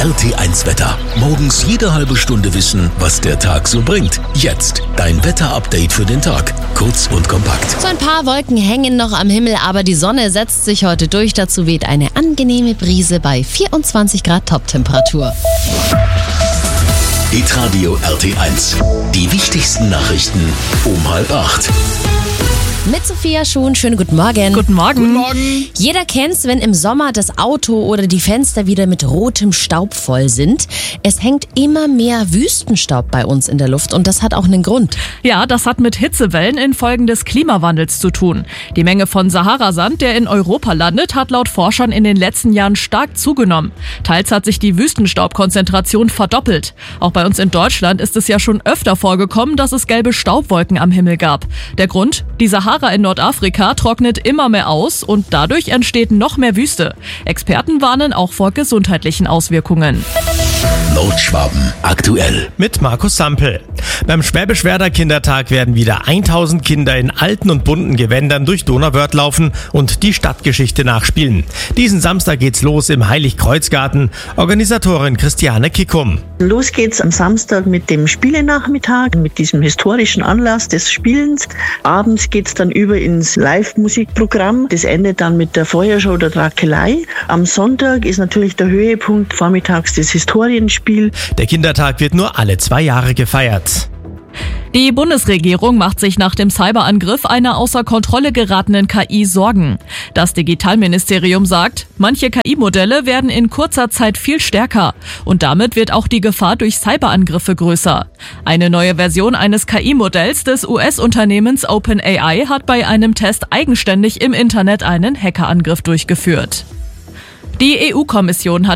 RT1 Wetter. Morgens jede halbe Stunde wissen, was der Tag so bringt. Jetzt dein Wetterupdate für den Tag. Kurz und kompakt. So ein paar Wolken hängen noch am Himmel, aber die Sonne setzt sich heute durch. Dazu weht eine angenehme Brise bei 24 Grad Toptemperatur. Hitradio RT1. Die wichtigsten Nachrichten um 7:30. Mit Sophia Schuhn, schönen guten Morgen. Guten Morgen. Guten Morgen. Jeder kennt's, wenn im Sommer das Auto oder die Fenster wieder mit rotem Staub voll sind. Es hängt immer mehr Wüstenstaub bei uns in der Luft und das hat auch einen Grund. Ja, das hat mit Hitzewellen infolge des Klimawandels zu tun. Die Menge von Saharasand, der in Europa landet, hat laut Forschern in den letzten Jahren stark zugenommen. Teils hat sich die Wüstenstaubkonzentration verdoppelt. Auch bei uns in Deutschland ist es ja schon öfter vorgekommen, dass es gelbe Staubwolken am Himmel gab. Der Grund? Die Sahara in Nordafrika trocknet immer mehr aus und dadurch entsteht noch mehr Wüste. Experten warnen auch vor gesundheitlichen Auswirkungen. Nordschwaben aktuell. Mit Markus Sampel. Beim Schwäbisch-Werder Kindertag werden wieder 1000 Kinder in alten und bunten Gewändern durch Donauwörth laufen und die Stadtgeschichte nachspielen. Diesen Samstag geht's los im Heiligkreuzgarten. Organisatorin Christiane Kickum. Los geht's am Samstag mit dem Spielenachmittag, mit diesem historischen Anlass des Spielens. Abends geht's dann über ins Live-Musikprogramm. Das endet dann mit der Feuershow der Drakelei. Am Sonntag ist natürlich der Höhepunkt vormittags das Historienspiel. Der Kindertag wird nur alle 2 Jahre gefeiert. Die Bundesregierung macht sich nach dem Cyberangriff einer außer Kontrolle geratenen KI Sorgen. Das Digitalministerium sagt, manche KI-Modelle werden in kurzer Zeit viel stärker und damit wird auch die Gefahr durch Cyberangriffe größer. Eine neue Version eines KI-Modells des US-Unternehmens OpenAI hat bei einem Test eigenständig im Internet einen Hackerangriff durchgeführt. Die EU-Kommission hat